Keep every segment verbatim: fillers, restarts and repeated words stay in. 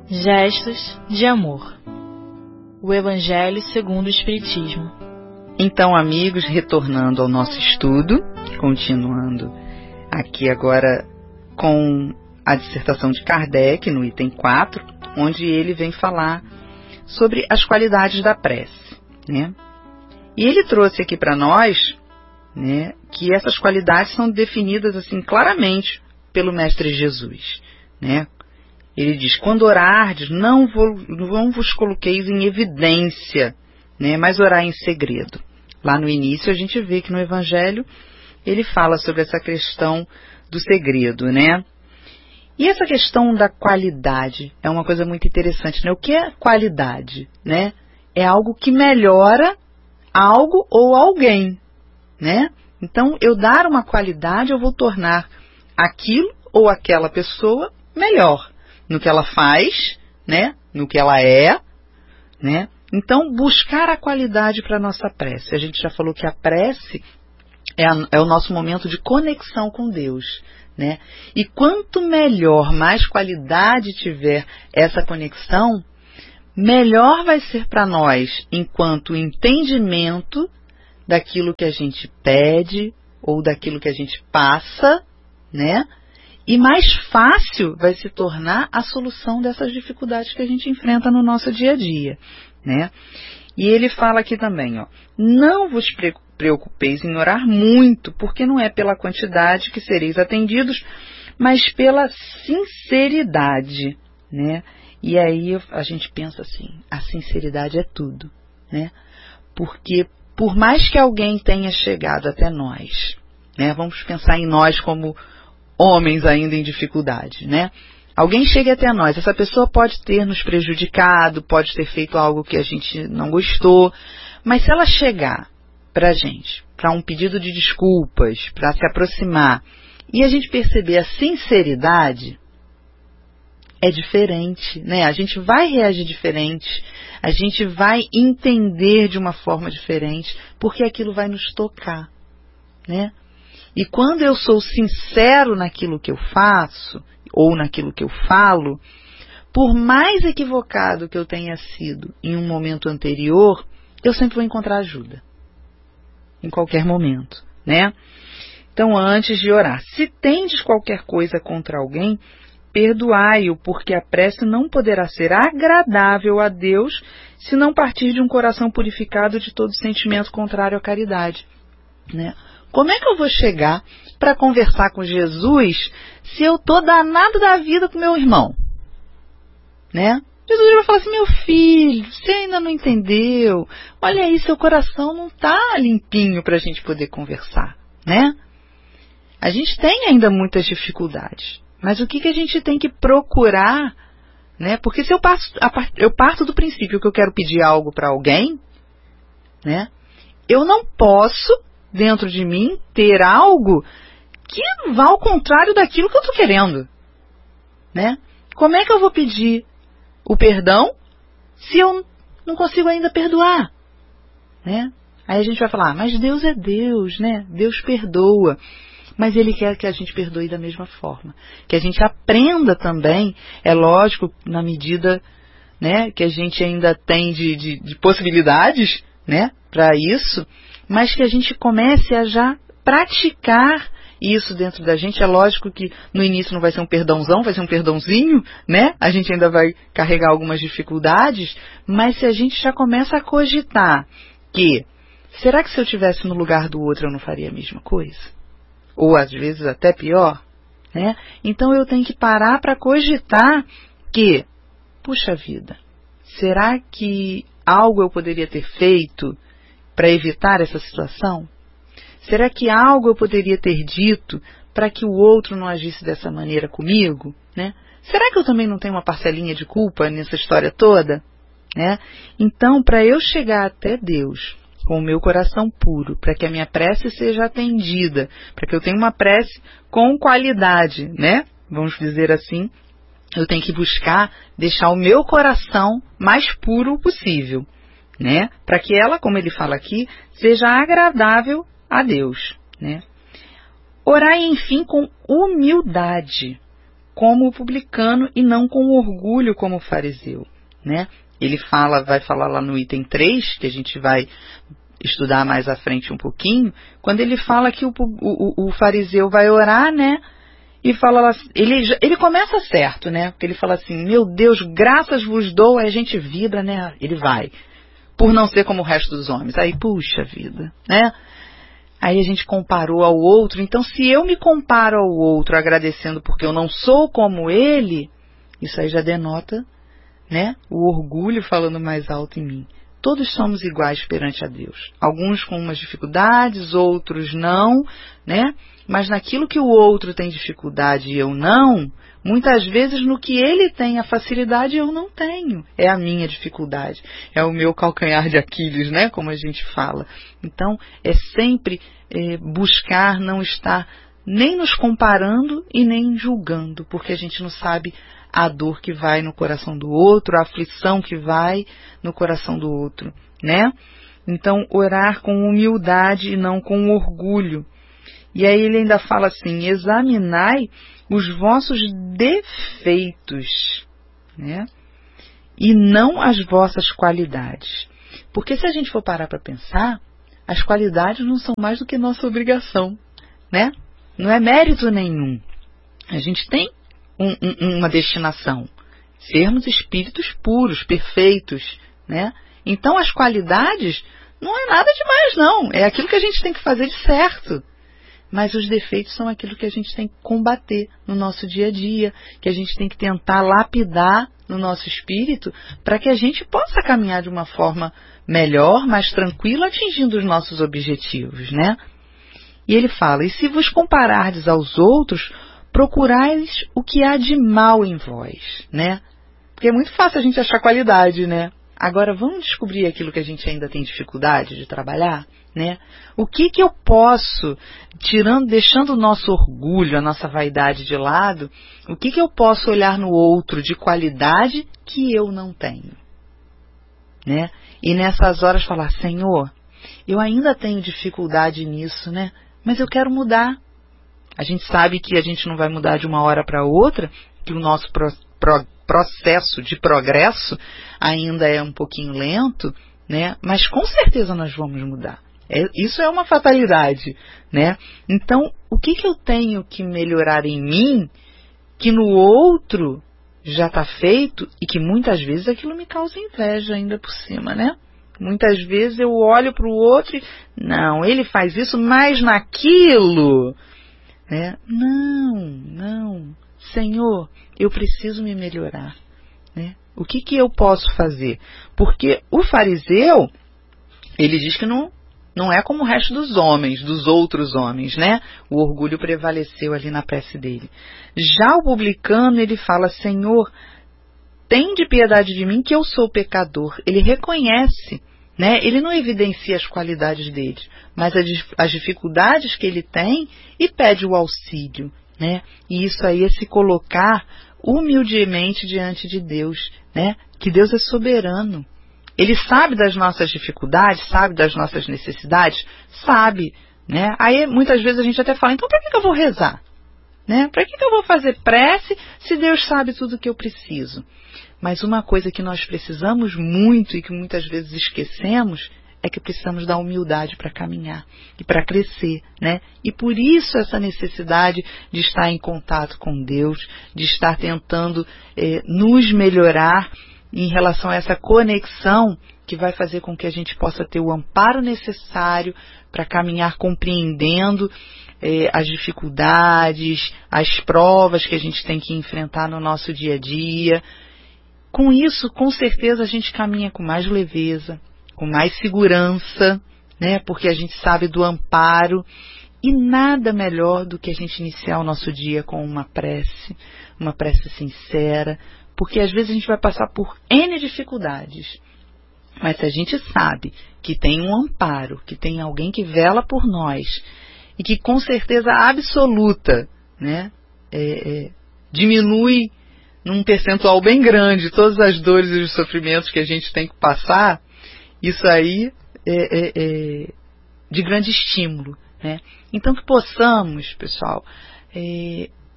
Gestos de amor. O Evangelho segundo o Espiritismo. Então, amigos, retornando ao nosso estudo, continuando aqui agora com a dissertação de Kardec, no item quatro, onde ele vem falar sobre as qualidades da prece, né? E ele trouxe aqui para nós, né, que essas qualidades são definidas assim claramente pelo Mestre Jesus, né? Ele diz: quando orardes, não, vou, não vos coloqueis em evidência, né, mas orar em segredo. Lá no início a gente vê que no Evangelho ele fala sobre essa questão do segredo, né? E essa questão da qualidade é uma coisa muito interessante, né? O que é qualidade, né? É algo que melhora algo ou alguém, né? Então, eu dar uma qualidade, eu vou tornar aquilo ou aquela pessoa melhor no que ela faz, né? No que ela é, né? Então, buscar a qualidade para a nossa prece. A gente já falou que a prece é, a, é o nosso momento de conexão com Deus, né? E quanto melhor, mais qualidade tiver essa conexão, melhor vai ser para nós enquanto entendimento daquilo que a gente pede ou daquilo que a gente passa, né? E mais fácil vai se tornar a solução dessas dificuldades que a gente enfrenta no nosso dia a dia, né? E ele fala aqui também, ó, não vos preocupeis em orar muito, porque não é pela quantidade que sereis atendidos, mas pela sinceridade, né? E aí a gente pensa assim, a sinceridade é tudo, né? Porque por mais que alguém tenha chegado até nós, né? Vamos pensar em nós como homens ainda em dificuldade, né? Alguém chega até nós, essa pessoa pode ter nos prejudicado, pode ter feito algo que a gente não gostou, mas se ela chegar para a gente, para um pedido de desculpas, para se aproximar, e a gente perceber a sinceridade, é diferente, né? A gente vai reagir diferente, a gente vai entender de uma forma diferente, porque aquilo vai nos tocar, né? E quando eu sou sincero naquilo que eu faço, ou naquilo que eu falo, por mais equivocado que eu tenha sido em um momento anterior, eu sempre vou encontrar ajuda. Em qualquer momento, né? Então, antes de orar, se tendes qualquer coisa contra alguém, perdoai-o, porque a prece não poderá ser agradável a Deus se não partir de um coração purificado de todo sentimento contrário à caridade, né? Como é que eu vou chegar para conversar com Jesus se eu estou danado da vida com meu irmão? Né? Jesus vai falar assim: meu filho, você ainda não entendeu. Olha aí, seu coração não está limpinho para a gente poder conversar, né? A gente tem ainda muitas dificuldades. Mas o que, que a gente tem que procurar, né? Porque se eu parto, eu parto do princípio que eu quero pedir algo para alguém, né? Eu não posso, dentro de mim, ter algo que vá ao contrário daquilo que eu estou querendo, né? Como é que eu vou pedir o perdão se eu não consigo ainda perdoar, né? Aí a gente vai falar: mas Deus é Deus, né? Deus perdoa, mas Ele quer que a gente perdoe da mesma forma, que a gente aprenda também, é lógico, na medida, né, que a gente ainda tem de, de, de possibilidades, né, para isso, mas que a gente comece a já praticar isso dentro da gente. É lógico que no início não vai ser um perdãozão, vai ser um perdãozinho, né? A gente ainda vai carregar algumas dificuldades, mas se a gente já começa a cogitar que, será que se eu estivesse no lugar do outro eu não faria a mesma coisa? Ou às vezes até pior, né? Então eu tenho que parar para cogitar que, puxa vida, será que algo eu poderia ter feito para evitar essa situação? Será que algo eu poderia ter dito para que o outro não agisse dessa maneira comigo, né? Será que eu também não tenho uma parcelinha de culpa nessa história toda, né? Então, para eu chegar até Deus com o meu coração puro, para que a minha prece seja atendida, para que eu tenha uma prece com qualidade, né? Vamos dizer assim, eu tenho que buscar deixar o meu coração mais puro possível, né? Para que ela, como ele fala aqui, seja agradável a Deus, né? Orai, enfim, com humildade, como o publicano e não com orgulho como o fariseu, né? Ele fala, vai falar lá no item três, que a gente vai estudar mais à frente um pouquinho, quando ele fala que o, o, o fariseu vai orar, né? E fala, ele, ele começa certo, né? Porque ele fala assim, meu Deus, graças vos dou, aí a gente vibra, né? Ele vai, por não ser como o resto dos homens. Aí, puxa vida, né? Aí a gente comparou ao outro. Então, se eu me comparo ao outro agradecendo porque eu não sou como ele, isso aí já denota, né, o orgulho falando mais alto em mim. Todos somos iguais perante a Deus. Alguns com umas dificuldades, outros não, né? Mas naquilo que o outro tem dificuldade e eu não, muitas vezes no que ele tem a facilidade eu não tenho. É a minha dificuldade. É o meu calcanhar de Aquiles, né? Como a gente fala. Então, é sempre é, buscar não estar nem nos comparando e nem julgando, porque a gente não sabe a dor que vai no coração do outro, a aflição que vai no coração do outro, né? Então, orar com humildade e não com orgulho. E aí ele ainda fala assim, examinai os vossos defeitos, né? E não as vossas qualidades. Porque se a gente for parar para pensar, as qualidades não são mais do que nossa obrigação, né? Não é mérito nenhum. A gente tem um, um, uma destinação, sermos espíritos puros, perfeitos, né? Então as qualidades não é nada demais não, é aquilo que a gente tem que fazer de certo. Mas os defeitos são aquilo que a gente tem que combater no nosso dia a dia, que a gente tem que tentar lapidar no nosso espírito para que a gente possa caminhar de uma forma melhor, mais tranquila, atingindo os nossos objetivos, né? E ele fala, e se vos comparardes aos outros, procurais o que há de mal em vós, né? Porque é muito fácil a gente achar qualidade, né? Agora vamos descobrir aquilo que a gente ainda tem dificuldade de trabalhar, né? O que que eu posso, tirando, deixando o nosso orgulho, a nossa vaidade de lado, o que que eu posso olhar no outro de qualidade que eu não tenho, né? E nessas horas falar, Senhor, eu ainda tenho dificuldade nisso, né? Mas eu quero mudar. A gente sabe que a gente não vai mudar de uma hora para outra, que o nosso pro, pro, processo de progresso ainda é um pouquinho lento, né? Mas com certeza nós vamos mudar. É, isso é uma fatalidade, né? Então, o que que eu tenho que melhorar em mim, que no outro já está feito e que muitas vezes aquilo me causa inveja ainda por cima, né? Muitas vezes eu olho para o outro e, não, ele faz isso, mas naquilo, né? Não, não, Senhor, eu preciso me melhorar, né? O que que eu posso fazer? Porque o fariseu, ele diz que não, não é como o resto dos homens, dos outros homens, né? O orgulho prevaleceu ali na prece dele. Já o publicano, ele fala, Senhor, tende piedade de mim que eu sou pecador. Ele reconhece, né? Ele não evidencia as qualidades dele, mas as dificuldades que ele tem e pede o auxílio, né? E isso aí é se colocar humildemente diante de Deus, né? Que Deus é soberano. Ele sabe das nossas dificuldades, sabe das nossas necessidades, sabe, né? Aí muitas vezes a gente até fala, então para que eu vou rezar? Né? Para que eu vou fazer prece se Deus sabe tudo o que eu preciso? Mas uma coisa que nós precisamos muito e que muitas vezes esquecemos é que precisamos da humildade para caminhar e para crescer, né? E por isso essa necessidade de estar em contato com Deus, de estar tentando eh, nos melhorar em relação a essa conexão que vai fazer com que a gente possa ter o amparo necessário para caminhar compreendendo eh, as dificuldades, as provas que a gente tem que enfrentar no nosso dia a dia. Com isso, com certeza, a gente caminha com mais leveza, com mais segurança, né? Porque a gente sabe do amparo. E nada melhor do que a gente iniciar o nosso dia com uma prece, uma prece sincera, porque às vezes a gente vai passar por N dificuldades. Mas se a gente sabe que tem um amparo, que tem alguém que vela por nós, e que com certeza absoluta, né, é, é, diminui num percentual bem grande todas as dores e os sofrimentos que a gente tem que passar, isso aí é, é, é de grande estímulo, né? Então que possamos, pessoal, é,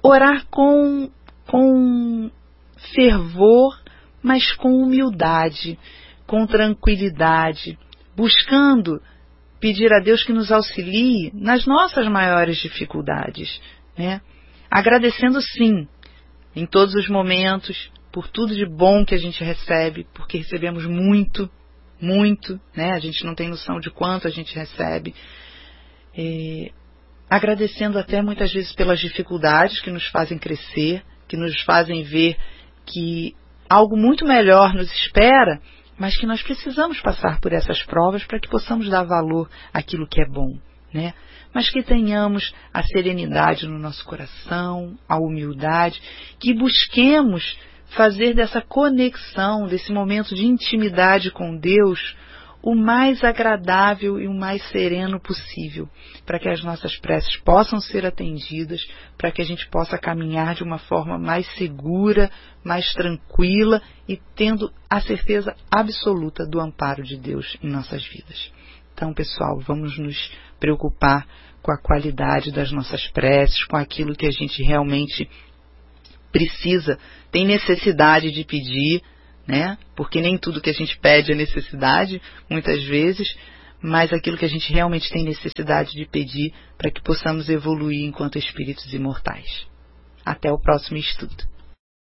orar com, com fervor, mas com humildade, com tranquilidade, buscando pedir a Deus que nos auxilie nas nossas maiores dificuldades, né? Agradecendo sim, em todos os momentos, por tudo de bom que a gente recebe, porque recebemos muito, muito, né? A gente não tem noção de quanto a gente recebe. É, agradecendo até muitas vezes pelas dificuldades que nos fazem crescer, que nos fazem ver que algo muito melhor nos espera, mas que nós precisamos passar por essas provas para que possamos dar valor àquilo que é bom, né? Mas que tenhamos a serenidade no nosso coração, a humildade, que busquemos fazer dessa conexão, desse momento de intimidade com Deus, o mais agradável e o mais sereno possível, para que as nossas preces possam ser atendidas, para que a gente possa caminhar de uma forma mais segura, mais tranquila e tendo a certeza absoluta do amparo de Deus em nossas vidas. Então, pessoal, vamos nos preocupar com a qualidade das nossas preces, com aquilo que a gente realmente precisa, tem necessidade de pedir, né? Porque nem tudo que a gente pede é necessidade, muitas vezes, mas aquilo que a gente realmente tem necessidade de pedir para que possamos evoluir enquanto espíritos imortais. Até o próximo estudo.